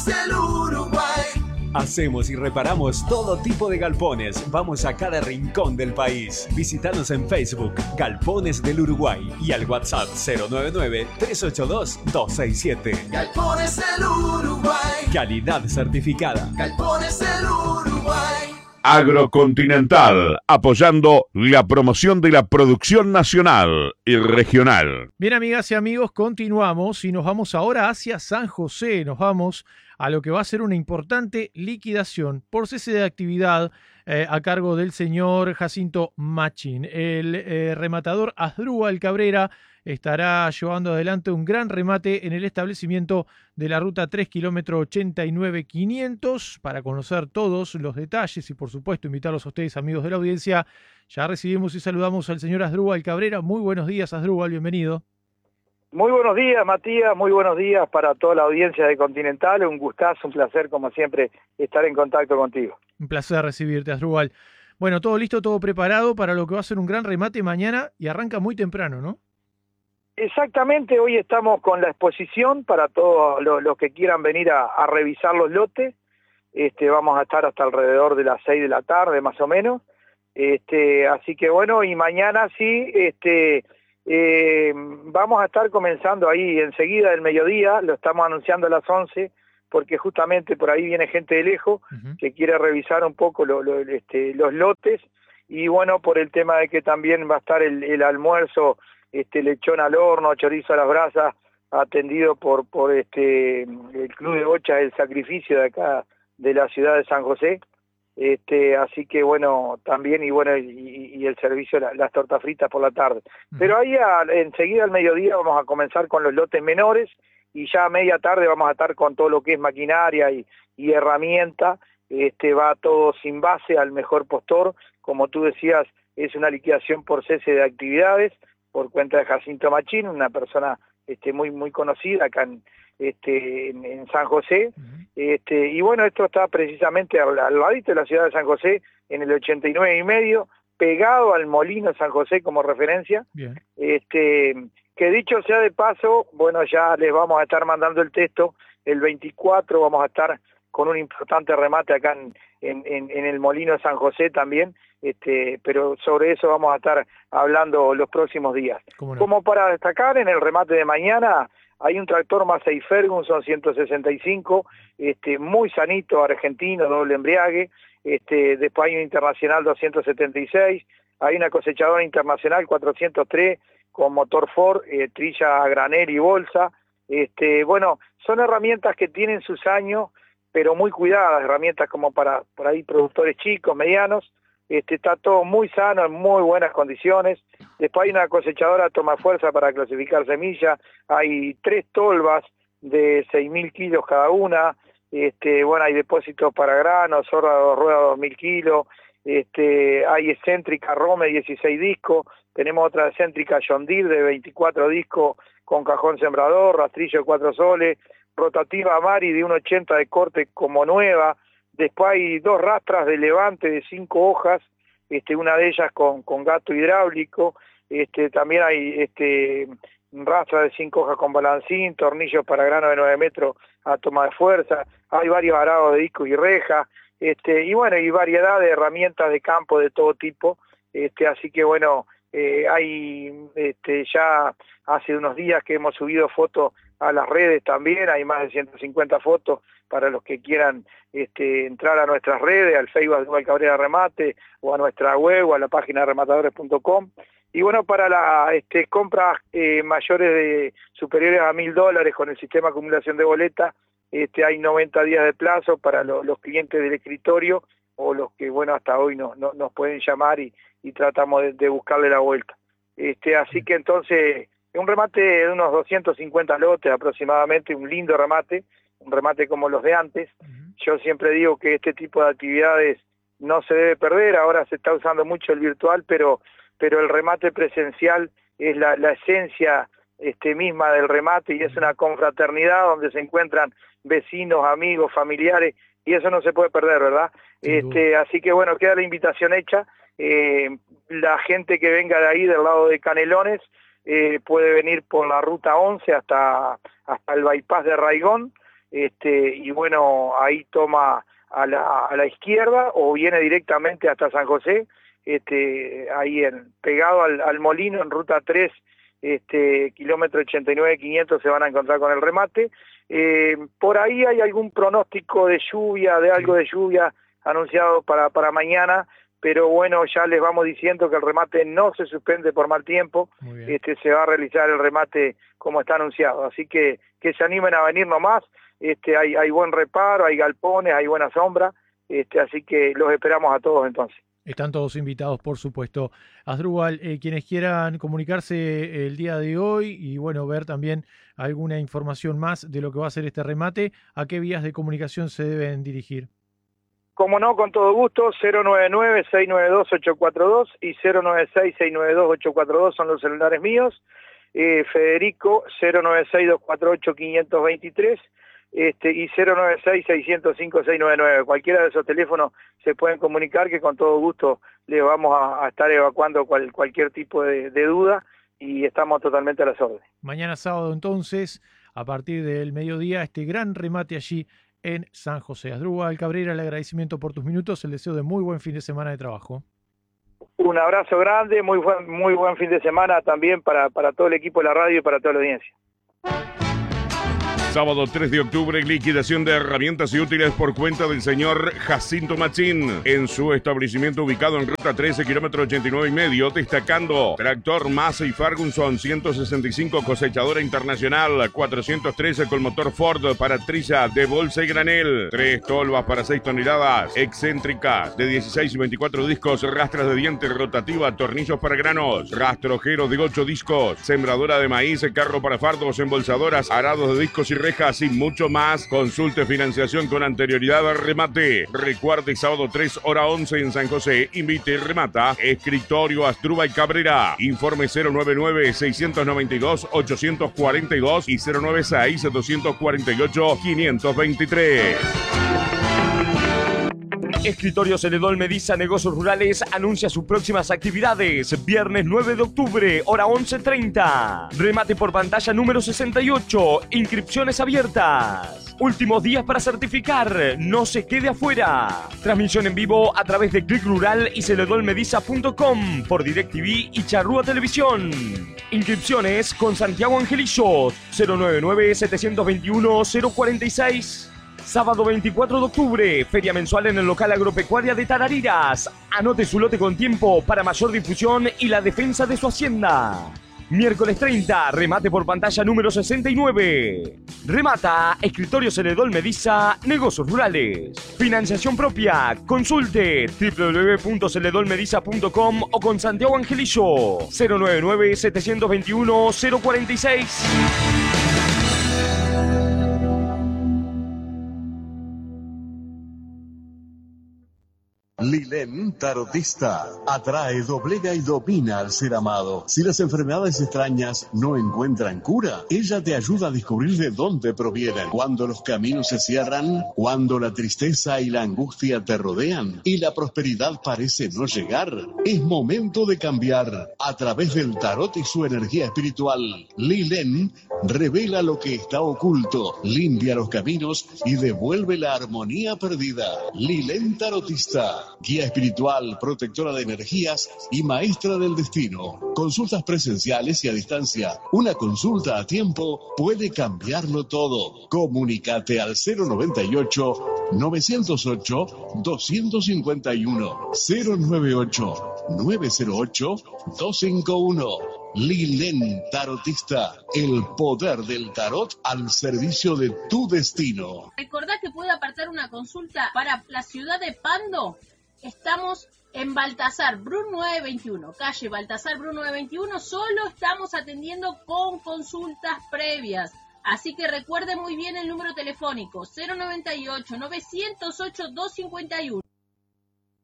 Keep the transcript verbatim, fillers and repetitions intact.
del Uruguay. Hacemos y reparamos todo tipo de galpones. Vamos a cada rincón del país. Visítanos en Facebook, Galpones del Uruguay, y al WhatsApp cero nueve nueve, tres ocho dos, dos seis siete. Galpones del Uruguay. Calidad certificada. Galpones del Uruguay. Agrocontinental, apoyando la promoción de la producción nacional y regional. Bien, amigas y amigos, continuamos y nos vamos ahora hacia San José. Nos vamos a lo que va a ser una importante liquidación por cese de actividad eh, a cargo del señor Jacinto Machín. El eh, rematador Asdrúbal Cabrera estará llevando adelante un gran remate en el establecimiento de la ruta tres kilómetros ochenta y nueve quinientos. Para conocer todos los detalles y, por supuesto, invitarlos a ustedes, amigos de la audiencia, ya recibimos y saludamos al señor Asdrúbal Cabrera. Muy buenos días, Asdrúbal, bienvenido. Muy buenos días, Matías, muy buenos días para toda la audiencia de Continental. Un gustazo, un placer, como siempre, estar en contacto contigo. Un placer recibirte, Asdrúbal. Bueno, todo listo, todo preparado para lo que va a ser un gran remate mañana y arranca muy temprano, ¿no? Exactamente, hoy estamos con la exposición para todos los, los que quieran venir a, a revisar los lotes. Este, vamos a estar hasta alrededor de las seis de la tarde, más o menos. Este, así que bueno, y mañana sí, este, eh, vamos a estar comenzando ahí enseguida del mediodía, lo estamos anunciando a las once, porque justamente por ahí viene gente de lejos uh-huh. que quiere revisar un poco lo, lo, este, los lotes, y bueno, por el tema de que también va a estar el, el almuerzo, este lechón al horno, chorizo a las brasas, atendido por por este el Club de Bocha El Sacrificio de acá de la ciudad de San José. Este, así que bueno, también, y bueno, y, y el servicio, la, las tortas fritas por la tarde. Uh-huh. Pero ahí a, enseguida al mediodía vamos a comenzar con los lotes menores, y ya a media tarde vamos a estar con todo lo que es maquinaria y, y herramienta. Este, va todo sin base al mejor postor. Como tú decías, es una liquidación por cese de actividades, por cuenta de Jacinto Machín, una persona este, muy muy conocida acá en, este, en, en San José. Uh-huh. este, y bueno, esto está precisamente al, al ladito de la ciudad de San José, en el ochenta y nueve y medio, pegado al Molino San José como referencia. Bien. Este, que dicho sea de paso, bueno, ya les vamos a estar mandando el texto, el veinticuatro vamos a estar con un importante remate acá en, en, en, en el Molino San José también, este, pero sobre eso vamos a estar hablando los próximos días. No? Como para destacar, en el remate de mañana hay un tractor Massey Ferguson ciento sesenta y cinco, este, muy sanito, argentino, doble embriague. Este, después hay un Internacional doscientos setenta y seis, hay una cosechadora internacional cuatrocientos tres con motor Ford, eh, trilla a granel y bolsa. Este, bueno, son herramientas que tienen sus años, pero muy cuidadas, herramientas como para por ahí productores chicos, medianos. Este, está todo muy sano, en muy buenas condiciones. Después hay una cosechadora toma fuerza para clasificar semilla, hay tres tolvas de seis mil kilos cada una. Este, bueno, hay depósitos para granos, zorra de dos ruedas dos mil kilos. Este, hay excéntrica Rome dieciséis discos, tenemos otra excéntrica John Deere de veinticuatro discos con cajón sembrador, rastrillo de cuatro soles, rotativa Mari de uno ochenta de corte como nueva. Después hay dos rastras de levante de cinco hojas, este, una de ellas con, con gato hidráulico. Este, también hay este, rastra de cinco hojas con balancín, tornillos para grano de nueve metros a toma de fuerza. Hay varios arados de discos y rejas. Este, y bueno, y variedad de herramientas de campo de todo tipo. Este, así que bueno, eh, hay este, ya hace unos días que hemos subido fotos a las redes también, hay más de ciento cincuenta fotos para los que quieran este, entrar a nuestras redes, al Facebook Asdrúbal Cabrera Remate, o a nuestra web, o a la página rematadores punto com. Y bueno, para las este, compras eh, mayores de superiores a mil dólares con el sistema de acumulación de boleta, este, hay noventa días de plazo para lo, los clientes del escritorio, o los que, bueno, hasta hoy no, no, nos pueden llamar y, y tratamos de, de buscarle la vuelta. Este, así que entonces, un remate de unos doscientos cincuenta lotes aproximadamente, un lindo remate, un remate como los de antes. Uh-huh. Yo siempre digo que este tipo de actividades no se debe perder, ahora se está usando mucho el virtual, pero, pero el remate presencial es la, la esencia este, misma del remate, y es una confraternidad donde se encuentran vecinos, amigos, familiares, y eso no se puede perder, ¿verdad? Este, así que bueno, queda la invitación hecha. Eh, la gente que venga de ahí, del lado de Canelones, eh, puede venir por la ruta once hasta, hasta el bypass de Raigón, este, y bueno, ahí toma a la, a la izquierda o viene directamente hasta San José, este, ahí en, pegado al, al molino en ruta tres, este, kilómetro ochenta y nueve quinientos se van a encontrar con el remate. Eh, por ahí hay algún pronóstico de lluvia, de algo de lluvia anunciado para, para mañana, pero bueno, ya les vamos diciendo que el remate no se suspende por mal tiempo, este, se va a realizar el remate como está anunciado, así que que se animen a venir nomás, este, hay, hay buen reparo, hay galpones, hay buena sombra, este, así que los esperamos a todos entonces. Están todos invitados, por supuesto. Asdrúbal, eh, quienes quieran comunicarse el día de hoy y bueno, ver también alguna información más de lo que va a ser este remate, ¿a qué vías de comunicación se deben dirigir? Como no, con todo gusto, cero nueve nueve, seis nueve dos, ocho cuatro dos y cero nueve seis, seis nueve dos, ocho cuatro dos son los celulares míos. Eh, Federico, cero nueve seis, dos cuatro ocho, cinco dos tres este, y cero nueve seis, seis cero cinco, seis nueve nueve. Cualquiera de esos teléfonos se pueden comunicar, que con todo gusto les vamos a, a estar evacuando cual, cualquier tipo de, de duda y estamos totalmente a las órdenes. Mañana sábado entonces, a partir del mediodía, este gran remate allí en San José. Asdrúbal Cabrera, el agradecimiento por tus minutos, el deseo de muy buen fin de semana de trabajo. Un abrazo grande, muy buen, muy buen fin de semana también para, para todo el equipo de la radio y para toda la audiencia. Sábado tres de octubre, liquidación de herramientas y útiles por cuenta del señor Jacinto Machín en su establecimiento ubicado en ruta trece, kilómetro ochenta y nueve y medio, destacando tractor Massey Ferguson ciento sesenta y cinco cosechadora internacional, cuatrocientos trece con motor Ford para trilla de bolsa y granel, tres tolvas para seis toneladas, excéntricas de dieciséis y veinticuatro discos, rastras de diente rotativa, tornillos para granos, rastrojero de ocho discos, sembradora de maíz, carro para fardos, embolsadoras, arados de discos y rejas y mucho más. Consulte financiación con anterioridad al remate. Recuerde, sábado tres, hora once en San José. Invite y remata Escritorio Asdrúbal Cabrera. Informe cero nueve nueve, seis nueve dos, ocho cuatro dos y cero nueve seis, dos cuatro ocho, cinco dos tres. Escritorio Celedón Mediza Negocios Rurales anuncia sus próximas actividades. Viernes nueve de octubre, hora once treinta. Remate por pantalla número sesenta y ocho. Inscripciones abiertas. Últimos días para certificar. No se quede afuera. Transmisión en vivo a través de Click Rural y celedón mediza punto com por DirecTV y Charrúa Televisión. Inscripciones con Santiago Angelillo. cero nueve nueve, siete dos uno, cero cuatro seis. Sábado veinticuatro de octubre, feria mensual en el local agropecuaria de Tarariras. Anote su lote con tiempo para mayor difusión y la defensa de su hacienda. Miércoles treinta, remate por pantalla número sesenta y nueve. Remata Escritorio Celedón Mediza Negocios Rurales. Financiación propia. Consulte doble u doble u doble u punto celedón mediza punto com o con Santiago Angelillo. cero nueve nueve, siete dos uno, cero cuatro seis. Lilén Tarotista atrae, doblega y domina al ser amado. Si las enfermedades extrañas no encuentran cura, ella te ayuda a descubrir de dónde provienen. Cuando los caminos se cierran, cuando la tristeza y la angustia te rodean y la prosperidad parece no llegar, es momento de cambiar. A través del tarot y su energía espiritual, Lilén revela lo que está oculto, limpia los caminos y devuelve la armonía perdida. Lilén Tarotista, guía espiritual, protectora de energías y maestra del destino. Consultas presenciales y a distancia. Una consulta a tiempo puede cambiarlo todo. Comunícate al cero noventa y ocho, novecientos ocho, doscientos cincuenta y uno, cero noventa y ocho, novecientos ocho, doscientos cincuenta y uno. Lilén Tarotista, el poder del tarot al servicio de tu destino. Recordá que puede apartar una consulta para la ciudad de Pando. Estamos en Baltasar Bru nueve veintiuno, calle Baltasar Bru nueve veintiuno. Solo estamos atendiendo con consultas previas. Así que recuerde muy bien el número telefónico cero noventa y ocho, novecientos ocho, doscientos cincuenta y uno.